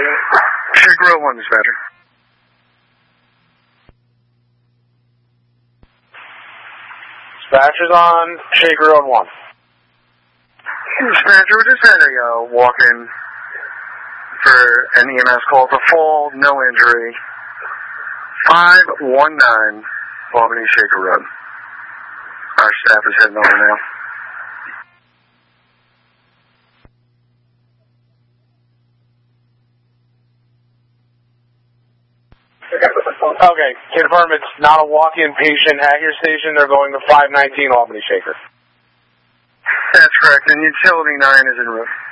Shaker Road 1, dispatcher. Dispatcher's on Shaker Road 1. Dispatcher, we just had a walk-in for an EMS call for fall, no injury. 519 Albany Shaker Road. Our staff is heading over now. Okay, confirm it's not a walk-in patient at your station. They're going to 519 Albany Shaker. That's correct, and utility 9 is en route.